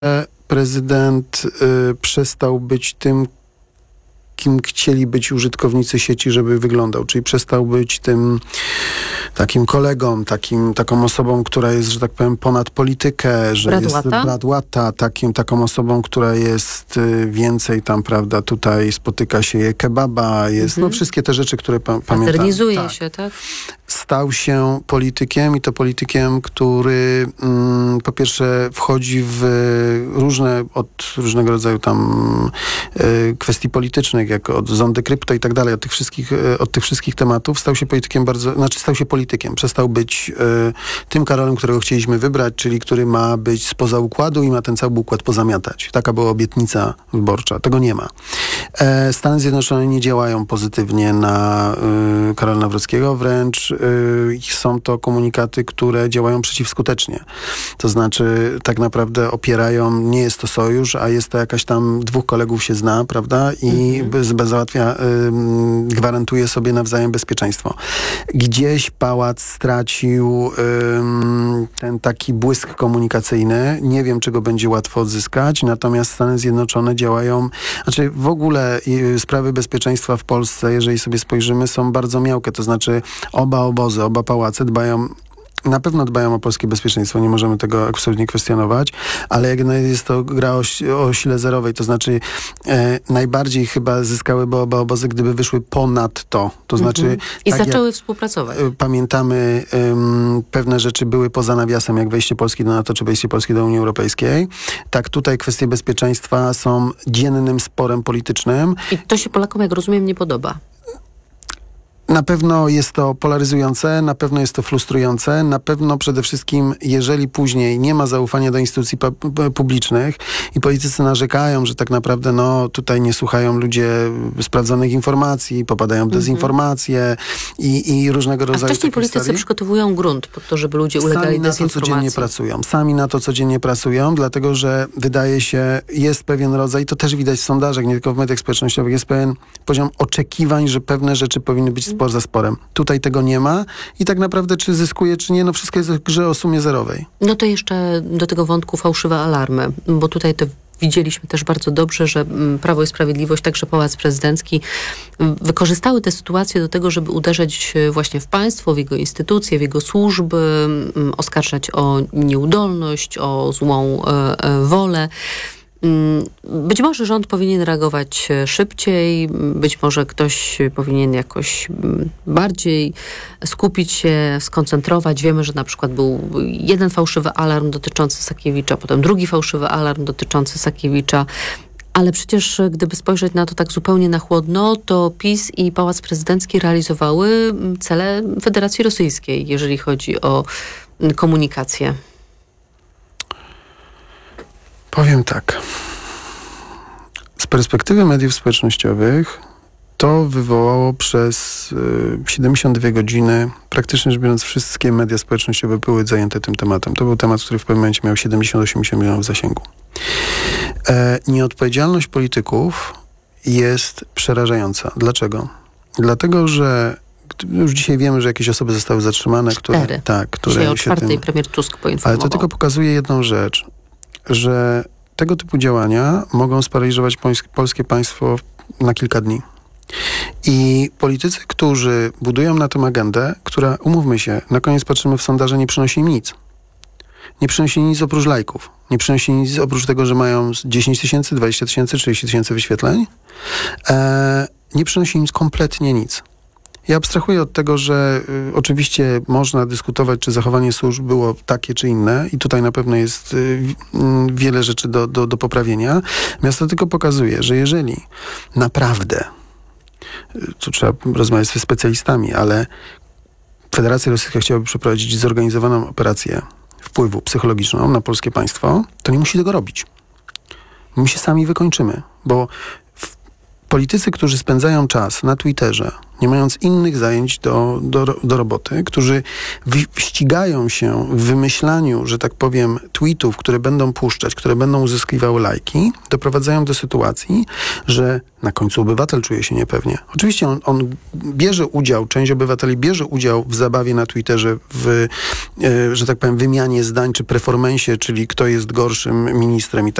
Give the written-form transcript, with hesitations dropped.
prezydent przestał być tym, kim chcieli być użytkownicy sieci, żeby wyglądał. Czyli przestał być tym takim kolegą, taką osobą, która jest, że tak powiem, ponad politykę, że jest bradłata, taką osobą, która jest więcej tam, prawda, tutaj spotyka się je kebaba, jest, no wszystkie te rzeczy, które pamiętam. Modernizuje się, tak? Stał się politykiem i to politykiem, który po pierwsze wchodzi w różnego rodzaju tam kwestii politycznych, jak od zondy krypto i tak dalej, od tych wszystkich tematów. Stał się politykiem stał się politykiem. Przestał być tym Karolem, którego chcieliśmy wybrać, czyli który ma być spoza układu i ma ten cały układ pozamiatać. Taka była obietnica wyborcza. Tego nie ma. Stany Zjednoczone nie działają pozytywnie na Karola Nawrockiego, wręcz są to komunikaty, które działają przeciwskutecznie. To znaczy tak naprawdę opierają, nie jest to sojusz, a jest to jakaś tam dwóch kolegów się zna, prawda? I załatwia, gwarantuje sobie nawzajem bezpieczeństwo. Gdzieś pałac stracił ten taki błysk komunikacyjny. Nie wiem, czy go będzie łatwo odzyskać, natomiast Stany Zjednoczone działają, znaczy w ogóle sprawy bezpieczeństwa w Polsce, jeżeli sobie spojrzymy, są bardzo miałkie, to znaczy oba obozy, oba pałace na pewno dbają o polskie bezpieczeństwo, nie możemy tego absolutnie kwestionować, ale jak jest to gra o sile zerowej, to znaczy najbardziej chyba zyskałyby oba obozy, gdyby wyszły ponad to. To znaczy... I tak zaczęły współpracować. Pamiętamy, pewne rzeczy były poza nawiasem, jak wejście Polski do NATO, czy wejście Polski do Unii Europejskiej. Tak tutaj kwestie bezpieczeństwa są dziennym sporem politycznym. I to się Polakom, jak rozumiem, nie podoba. Na pewno jest to polaryzujące, na pewno jest to frustrujące, na pewno przede wszystkim, jeżeli później nie ma zaufania do instytucji publicznych i politycy narzekają, że tak naprawdę tutaj nie słuchają ludzie sprawdzonych informacji, popadają w dezinformacje i różnego rodzaju... A wcześniej politycy przygotowują grunt po to, żeby ludzie ulegali dezinformacji. Sami na to codziennie pracują, dlatego że wydaje się, jest pewien rodzaj, to też widać w sondażach, nie tylko w mediach społecznościowych, jest pewien poziom oczekiwań, że pewne rzeczy powinny być spor za sporem. Tutaj tego nie ma i tak naprawdę czy zyskuje, czy nie, wszystko jest w grze o sumie zerowej. No to jeszcze do tego wątku fałszywe alarmy, bo tutaj to widzieliśmy też bardzo dobrze, że Prawo i Sprawiedliwość, także Pałac Prezydencki wykorzystały tę sytuację do tego, żeby uderzać właśnie w państwo, w jego instytucje, w jego służby, oskarżać o nieudolność, o złą wolę. Być może rząd powinien reagować szybciej, być może ktoś powinien jakoś bardziej skupić się, skoncentrować. Wiemy, że na przykład był jeden fałszywy alarm dotyczący Sakiewicza, potem drugi fałszywy alarm dotyczący Sakiewicza. Ale przecież gdyby spojrzeć na to tak zupełnie na chłodno, to PiS i Pałac Prezydencki realizowały cele Federacji Rosyjskiej, jeżeli chodzi o komunikację. Powiem tak. Z perspektywy mediów społecznościowych to wywołało przez 72 godziny, praktycznie rzecz biorąc, wszystkie media społecznościowe były zajęte tym tematem. To był temat, który w pewnym momencie miał 70-80 milionów zasięgu. Nieodpowiedzialność polityków jest przerażająca. Dlaczego? Dlatego, że już dzisiaj wiemy, że jakieś osoby zostały zatrzymane, które dzisiaj o 4:00 premier Tusk poinformował. Ale to tylko pokazuje jedną rzecz, że tego typu działania mogą sparaliżować polskie państwo na kilka dni. I politycy, którzy budują na tym agendę, która, umówmy się, na koniec patrzymy w sondaże, nie przynosi im nic. Nie przynosi nic oprócz lajków. Nie przynosi nic oprócz tego, że mają 10 tysięcy, 20 tysięcy, 30 tysięcy wyświetleń. Nie przynosi nic, kompletnie nic. Ja abstrahuję od tego, że oczywiście można dyskutować, czy zachowanie służb było takie, czy inne i tutaj na pewno jest wiele rzeczy do poprawienia. Natomiast to tylko pokazuje, że jeżeli naprawdę, tu trzeba rozmawiać ze specjalistami, ale Federacja Rosyjska chciałaby przeprowadzić zorganizowaną operację wpływu psychologiczną na polskie państwo, to nie musi tego robić. My się sami wykończymy, bo politycy, którzy spędzają czas na Twitterze, nie mając innych zajęć do roboty, którzy ścigają się w wymyślaniu, że tak powiem, tweetów, które będą puszczać, które będą uzyskiwały lajki, doprowadzają do sytuacji, że na końcu obywatel czuje się niepewnie. Oczywiście on bierze udział, część obywateli bierze udział w zabawie na Twitterze, w, że tak powiem, wymianie zdań czy performance'ie, czyli kto jest gorszym ministrem i